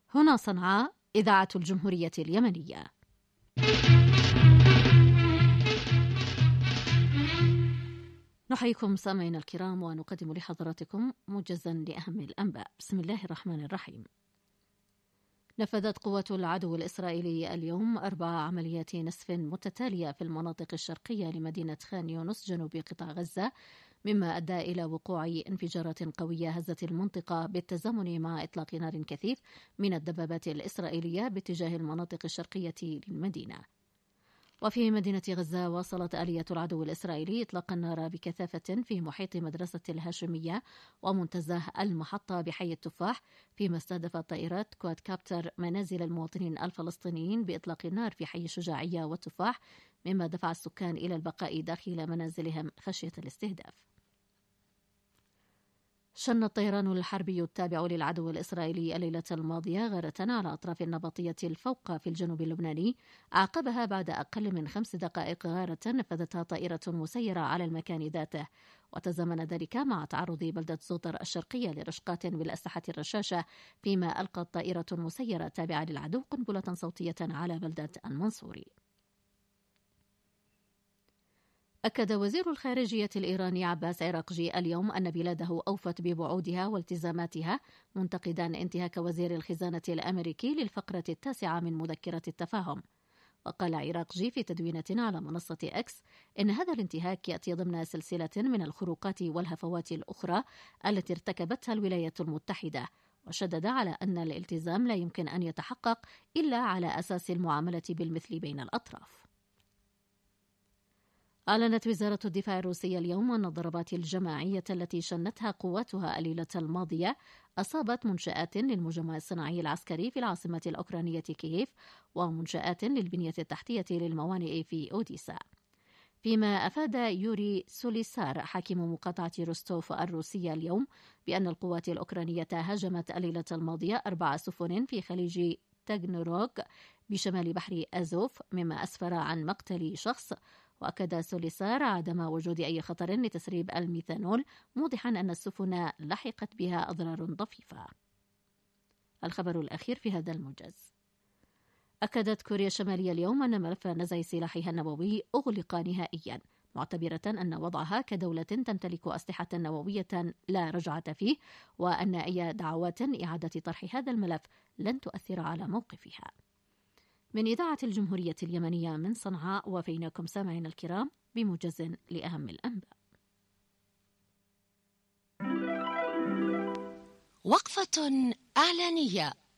هنا صنعاء، إذاعة الجمهورية اليمنية. نحييكم سامعينا الكرام ونقدم لحضراتكم موجزا لأهم الأنباء. بسم الله الرحمن الرحيم. نفذت قوات العدو الإسرائيلي اليوم 4 عمليات نسف متتالية في المناطق الشرقية لمدينة خان يونس جنوب قطاع غزة، مما أدى إلى وقوع انفجارات قوية هزت المنطقة بالتزامن مع إطلاق نار كثيف من الدبابات الإسرائيلية باتجاه المناطق الشرقية للمدينة. وفي مدينة غزة واصلت آلية العدو الإسرائيلي إطلاق النار بكثافة في محيط مدرسة الهاشمية ومنتزه المحطة بحي التفاح، فيما استهدفت طائرات كواد كابتر منازل المواطنين الفلسطينيين بإطلاق النار في حي الشجاعية والتفاح، مما دفع السكان إلى البقاء داخل منازلهم خشية الاستهداف. شن الطيران الحربي التابع للعدو الإسرائيلي الليلة الماضية غارة على أطراف النبطية الفوق في الجنوب اللبناني، عقبها بعد أقل من 5 دقائق غارة نفذتها طائرة مسيرة على المكان ذاته، وتزامن ذلك مع تعرض بلدة زوطر الشرقية لرشقات بالأسلحة الرشاشة، فيما ألقت طائرة مسيرة تابعة للعدو قنبلة صوتية على بلدة المنصوري. أكد وزير الخارجية الإيراني عباس عراقجي اليوم أن بلاده أوفت بوعودها والتزاماتها، منتقدا انتهاك وزير الخزانة الأمريكي للفقرة 9 من مذكرة التفاهم. وقال عراقجي في تدوينة على منصة إكس إن هذا الانتهاك يأتي ضمن سلسلة من الخروقات والهفوات الأخرى التي ارتكبتها الولايات المتحدة، وشدد على أن الالتزام لا يمكن أن يتحقق إلا على أساس المعاملة بالمثل بين الأطراف. أعلنت وزارة الدفاع الروسية اليوم أن الضربات الجماعية التي شنتها قواتها الليلة الماضية أصابت منشآت للمجمع الصناعي العسكري في العاصمة الأوكرانية كييف ومنشآت للبنية التحتية للموانئ في أوديسا. فيما أفاد يوري سوليسار حاكم مقاطعة روستوف الروسية اليوم بأن القوات الأوكرانية هاجمت الليلة الماضية 4 سفن في خليج تاغنروغ بشمال بحر أزوف، مما أسفر عن مقتل شخص. وأكد سوليسار عدم وجود أي خطر لتسريب الميثانول، موضحا أن السفن لحقت بها أضرار طفيفة. الخبر الأخير في هذا الموجز. أكدت كوريا الشمالية اليوم أن ملف نزع سلاحها النووي أغلق نهائيا، معتبرة أن وضعها كدولة تمتلك أسلحة نووية لا رجعة فيه، وأن أي دعوات إعادة طرح هذا الملف لن تؤثر على موقفها. من إذاعة الجمهورية اليمنية من صنعاء، وفيناكم سامعينا الكرام بموجز لأهم الأنباء. وقفة إعلانية.